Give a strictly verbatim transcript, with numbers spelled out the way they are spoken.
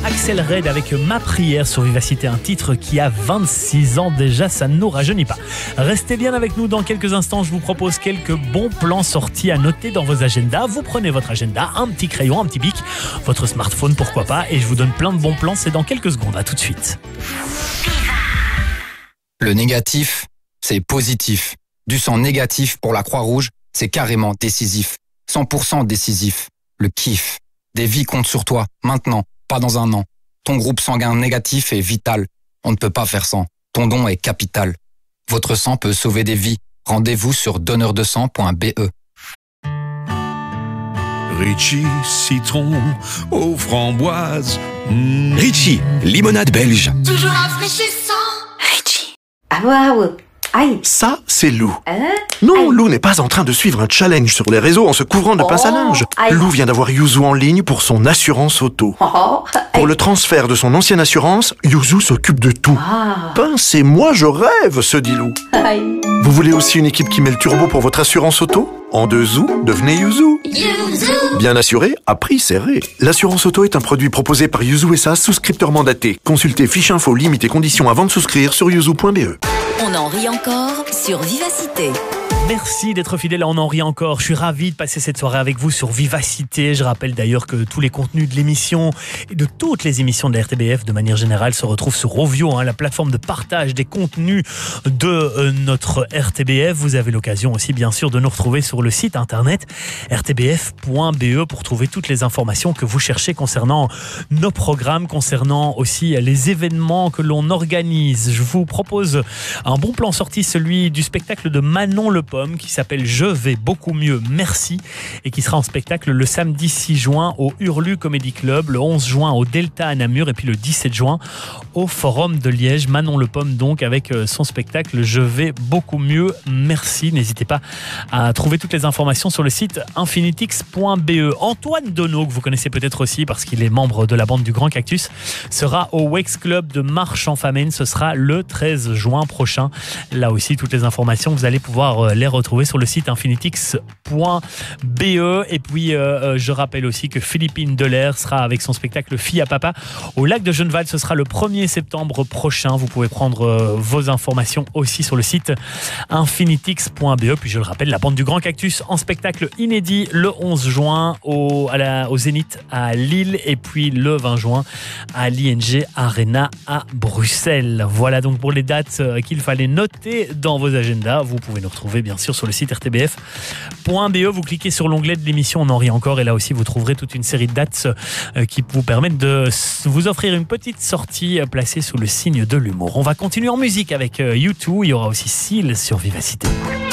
Axel Red avec Ma prière sur Vivacité, un titre qui a vingt-six ans déjà, ça ne nous rajeunit pas. Restez bien avec nous dans quelques instants, je vous propose quelques bons plans sortis à noter dans vos agendas. Vous prenez votre agenda, un petit crayon, un petit bic, votre smartphone pourquoi pas, et je vous donne plein de bons plans, c'est dans quelques secondes, à tout de suite. Le négatif, c'est positif. Du sang négatif pour la Croix-Rouge, c'est carrément décisif. cent pour cent décisif. Le kiff. Des vies comptent sur toi, maintenant, pas dans un an. Ton groupe sanguin négatif est vital. On ne peut pas faire sans. Ton don est capital. Votre sang peut sauver des vies. Rendez-vous sur donneur de sang point b e. Ritchie, citron aux framboises. Mmh. Ritchie, limonade belge. Toujours rafraîchissant. Ritchie. Ah waouh. Aïe. Ça, c'est Lou. Hein? Non, Aïe. Lou n'est pas en train de suivre un challenge sur les réseaux en se couvrant de Oh, pince à linge. aïe. Lou vient d'avoir Yuzu en ligne pour son assurance auto. Oh, Pour le transfert de son ancienne assurance, Yuzu s'occupe de tout. Ah. Pince et moi, je rêve, se dit Lou. Aïe. Vous voulez aussi une équipe qui met le turbo pour votre assurance auto? En deux zou, devenez Yuzu. Yuzu. Bien assuré, à prix serré. L'assurance auto est un produit proposé par Yuzu S A, souscripteur mandaté. Consultez fiche info, limite et conditions avant de souscrire sur yuzu point b e. On en rit encore sur Vivacité. Merci d'être fidèle à On en rit encore. Je suis ravi de passer cette soirée avec vous sur Vivacité. Je rappelle d'ailleurs que tous les contenus de l'émission et de toutes les émissions de la R T B F de manière générale se retrouvent sur Rovio, hein, la plateforme de partage des contenus de euh, notre R T B F. Vous avez l'occasion aussi bien sûr de nous retrouver sur le site internet r t b f point b e pour trouver toutes les informations que vous cherchez concernant nos programmes, concernant aussi les événements que l'on organise. Je vous propose un bon plan sorti, celui du spectacle de Manon Le Pomme, qui s'appelle Je vais beaucoup mieux, merci, et qui sera en spectacle le samedi six juin au Hurlu Comedy Club, le onze juin au Delta à Namur et puis le dix-sept juin au Forum de Liège. Manon Le Pomme donc avec son spectacle Je vais beaucoup mieux, merci. N'hésitez pas à trouver toutes les informations sur le site infinitix point b e. Antoine Donneau, que vous connaissez peut-être aussi parce qu'il est membre de la bande du Grand Cactus, sera au Wex Club de Marche-en-Famenne. Ce sera le treize juin prochain. Là aussi, toutes les informations, vous allez pouvoir les retrouver sur le site infinitix point b e. Et puis, euh, je rappelle aussi que Philippine Delair sera avec son spectacle Fille à Papa au lac de Genneval. Ce sera le premier septembre prochain. Vous pouvez prendre euh, vos informations aussi sur le site infinitix point b e. Puis, je le rappelle, la bande du Grand Cactus en spectacle inédit le onze juin au, à la, au Zénith à Lille et puis le vingt juin à l'I N G Arena à Bruxelles. Voilà donc pour les dates qu'il fallait noter dans vos agendas. Vous pouvez nous retrouver bien sûr sur le site r t b f point b e. Vous cliquez sur l'onglet de l'émission On en rit encore et là aussi vous trouverez toute une série de dates qui vous permettent de vous offrir une petite sortie placée sous le signe de l'humour. On va continuer en musique avec U deux. Il y aura aussi Seal sur Vivacité.